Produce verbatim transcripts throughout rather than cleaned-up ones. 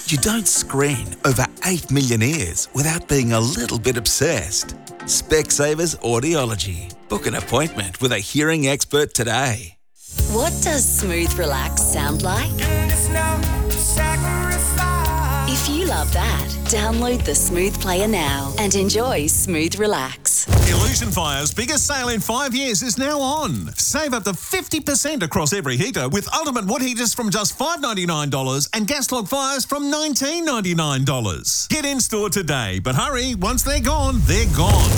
You don't screen over eight million ears without being a little bit obsessed. Specsavers Audiology. Book an appointment with a hearing expert today. What does Smooth Relax sound like? If you love that, download the Smooth Player now and enjoy Smooth Relax. Illusion Fire's biggest sale in five years is now on. Save up to fifty percent across every heater with ultimate wood heaters from just five dollars ninety-nine dollars and gas log fires from nineteen dollars ninety-nine. Get in store today, but hurry, once they're gone, they're gone.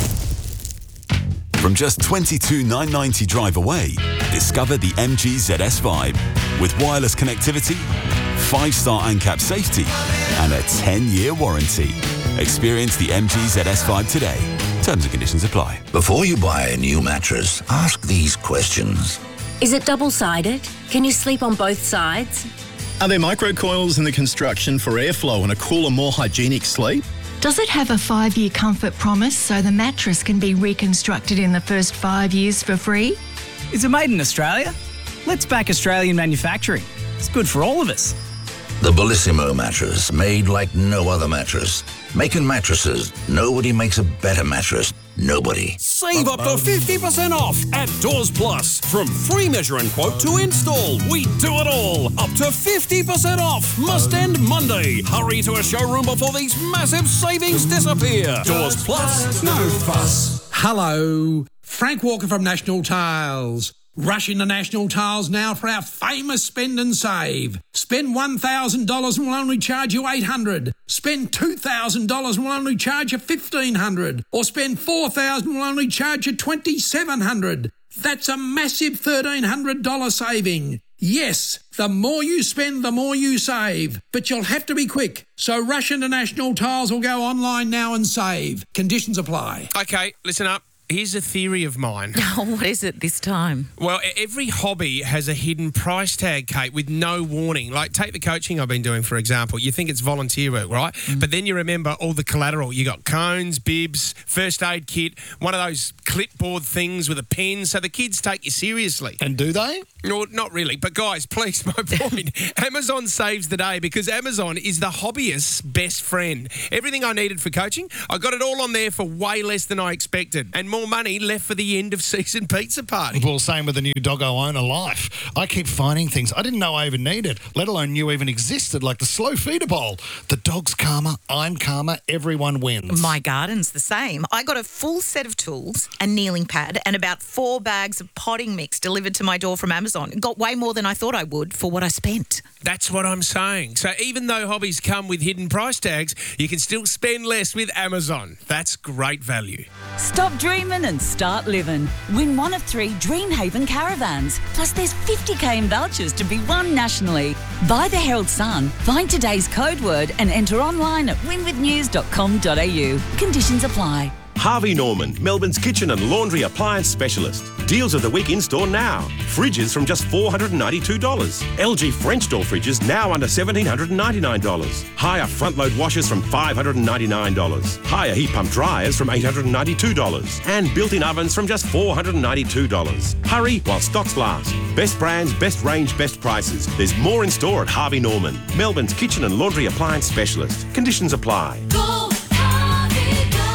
From just twenty-two thousand nine hundred ninety drive away, discover the M G Z S Vibe with wireless connectivity, five-star ANCAP safety, and a ten-year warranty. Experience the M G Z S Vibe today. Terms and conditions apply. Before you buy a new mattress, ask these questions. Is it double-sided? Can you sleep on both sides? Are there microcoils in the construction for airflow and a cooler, more hygienic sleep? Does it have a five-year comfort promise so the mattress can be reconstructed in the first five years for free? Is it made in Australia? Let's back Australian manufacturing. It's good for all of us. The Bellissimo mattress, made like no other mattress. Making mattresses, nobody makes a better mattress. Nobody. Save up to fifty percent off at Doors Plus. From free measure and quote to install, we do it all. Up to fifty percent off. Must end Monday. Hurry to a showroom before these massive savings disappear. Doors Plus, no fuss. Hello, Frank Walker from National Tiles. Rush into National Tiles now for our famous spend and save. Spend one thousand dollars and we'll only charge you eight hundred dollars. Spend two thousand dollars and we'll only charge you fifteen hundred dollars. Or spend four thousand dollars and we'll only charge you twenty-seven hundred dollars. That's a massive thirteen hundred dollars saving. Yes, the more you spend, the more you save. But you'll have to be quick. So rush into National Tiles or go online now and save. Conditions apply. Okay, listen up. Here's a theory of mine. Oh, what is it this time? Well, every hobby has a hidden price tag, Kate, with no warning. Like, take the coaching I've been doing, for example. You think it's volunteer work, right? Mm. But then you remember all the collateral. You got cones, bibs, first aid kit, one of those clipboard things with a pen, so the kids take you seriously. And do they? No, not really. But, guys, please, my point. Amazon saves the day because Amazon is the hobbyist's best friend. Everything I needed for coaching, I got it all on there for way less than I expected. And more money left for the end of season pizza party. Well, same with the new Doggo Owner Life. I keep finding things I didn't know I even needed, let alone knew even existed, like the slow feeder bowl. The dog's calmer, I'm calmer, everyone wins. My garden's the same. I got a full set of tools, a kneeling pad, and about four bags of potting mix delivered to my door from Amazon. Got way more than I thought I would for what I spent. That's what I'm saying. So even though hobbies come with hidden price tags, you can still spend less with Amazon. That's great value. Stop dreaming and start living. Win one of three Dreamhaven caravans. Plus there's fifty K in vouchers to be won nationally. Buy the Herald Sun, find today's code word and enter online at win with news dot com dot a u. Conditions apply. Harvey Norman, Melbourne's kitchen and laundry appliance specialist. Deals of the week in store now. Fridges from just four hundred ninety-two dollars. L G French door fridges now under one thousand seven hundred ninety-nine dollars. Higher front load washers from five hundred ninety-nine dollars. Higher heat pump dryers from eight hundred ninety-two dollars. And built-in ovens from just four hundred ninety-two dollars. Hurry while stocks last. Best brands, best range, best prices. There's more in store at Harvey Norman, Melbourne's kitchen and laundry appliance specialist. Conditions apply. Go, Harvey, go.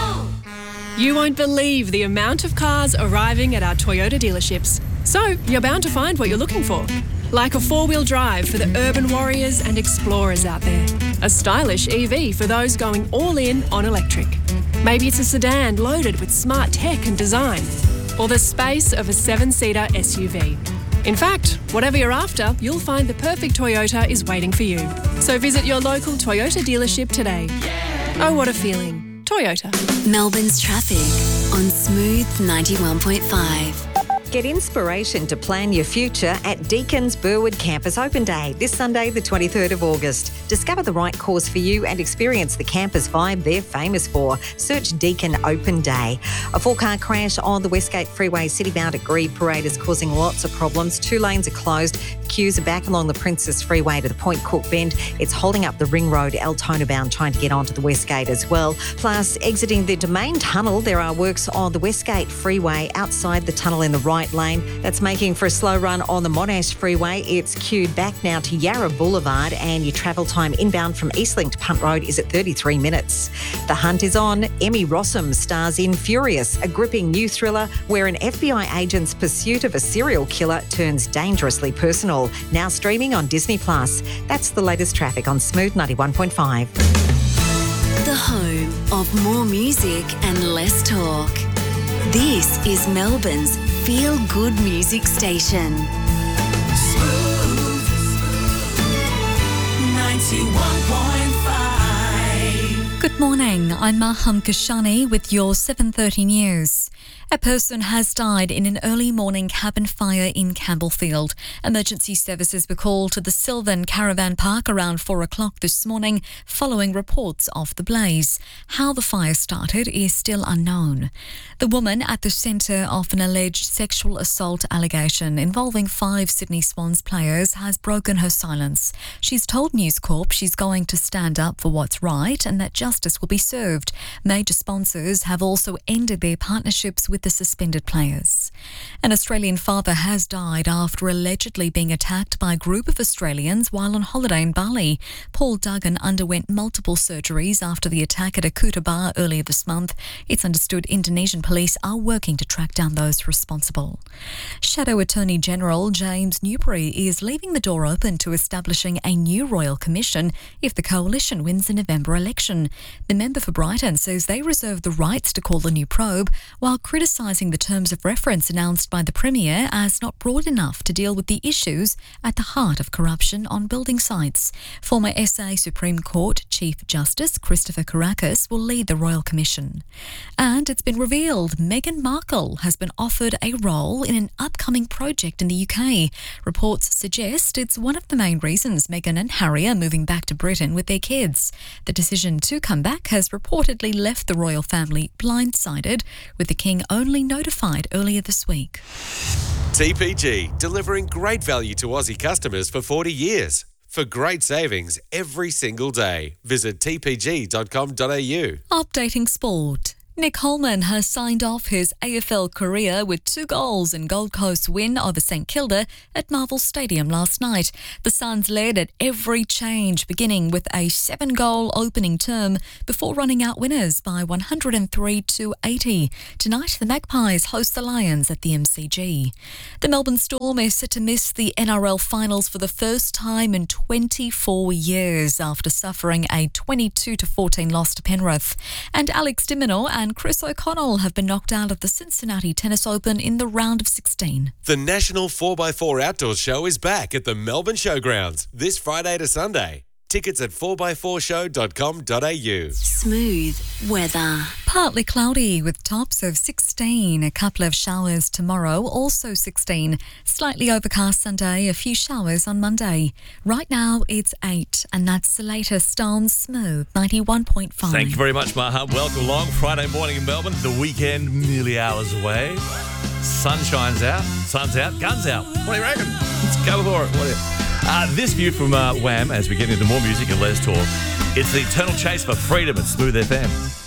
You won't believe the amount of cars arriving at our Toyota dealerships. So you're bound to find what you're looking for. Like a four-wheel drive for the urban warriors and explorers out there. A stylish E V for those going all in on electric. Maybe it's a sedan loaded with smart tech and design. Or the space of a seven-seater S U V. In fact, whatever you're after, you'll find the perfect Toyota is waiting for you. So visit your local Toyota dealership today. Oh, what a feeling. Toyota. Melbourne's traffic on Smooth ninety-one point five. Get inspiration to plan your future at Deacon's Burwood Campus Open Day this Sunday, the twenty-third of August. Discover the right course for you and experience the campus vibe they're famous for. Search Deacon Open Day. A four-car crash on the Westgate Freeway city-bound at Greve Parade is causing lots of problems. Two lanes are closed. Queues are back along the Princess Freeway to the Point Cook Bend. It's holding up the Ring Road Altona bound trying to get onto the Westgate as well. Plus, exiting the Domain Tunnel, there are works on the Westgate Freeway outside the tunnel in the right right lane. That's making for a slow run on the Monash Freeway. It's queued back now to Yarra Boulevard, and your travel time inbound from Eastlink to Punt Road is at thirty-three minutes. The hunt is on. Emmy Rossum stars in Furious, a gripping new thriller where an F B I agent's pursuit of a serial killer turns dangerously personal. Now streaming on Disney Plus. That's the latest traffic on Smooth ninety-one point five. The home of more music and less talk. This is Melbourne's feel-good music station. Smooth ninety-one point five. Good morning, I'm Maham Kashani with your seven thirty news. A person has died in an early morning cabin fire in Campbellfield. Emergency services were called to the Sylvan Caravan Park around four o'clock this morning following reports of the blaze. How the fire started is still unknown. The woman at the centre of an alleged sexual assault allegation involving five Sydney Swans players has broken her silence. She's told News Corp she's going to stand up for what's right and that justice will be served. Major sponsors have also ended their partnerships with the suspended players. An Australian father has died after allegedly being attacked by a group of Australians while on holiday in Bali. Paul Duggan underwent multiple surgeries after the attack at a Kuta bar earlier this month. It's understood Indonesian police are working to track down those responsible. Shadow Attorney General James Newbury is leaving the door open to establishing a new Royal Commission if the Coalition wins the November election. The member for Brighton says they reserve the rights to call a new probe, while criticising the terms of reference announced by the Premier as not broad enough to deal with the issues at the heart of corruption on building sites. Former S A Supreme Court Chief Justice Christopher Kourakis will lead the Royal Commission. And it's been revealed Meghan Markle has been offered a role in an upcoming project in the U K. Reports suggest it's one of the main reasons Meghan and Harry are moving back to Britain with their kids. The decision to come back has reportedly left the royal family blindsided, with the King only notified earlier this week. T P G, delivering great value to Aussie customers for forty years. For great savings every single day, visit t p g dot com dot a u. Updating sport. Nick Holman has signed off his A F L career with two goals in Gold Coast's win over St Kilda at Marvel Stadium last night. The Suns led at every change, beginning with a seven-goal opening term before running out winners by one hundred three to eighty. Tonight, the Magpies host the Lions at the M C G. The Melbourne Storm is set to miss the N R L finals for the first time in twenty-four years after suffering a twenty-two to fourteen loss to Penrith. And Alex de Minaur and And Chris O'Connell have been knocked out of the Cincinnati Tennis Open in the round of sixteen. The National four by four Outdoors Show is back at the Melbourne Showgrounds this Friday to Sunday. Tickets at four by four show dot com dot a u. Smooth weather. Partly cloudy with tops of sixteen. A couple of showers tomorrow, also sixteen. Slightly overcast Sunday, a few showers on Monday. Right now it's eight, and that's the latest on Smooth ninety-one point five. Thank you very much, Maha. Welcome along. Friday morning in Melbourne. The weekend merely hours away. Sun shines out. Sun's out. Guns out. What do you reckon? Let's go for it. What do you... Uh, this view from uh, Wham, as we get into more music and less talk, it's the eternal chase for freedom at Smooth F M.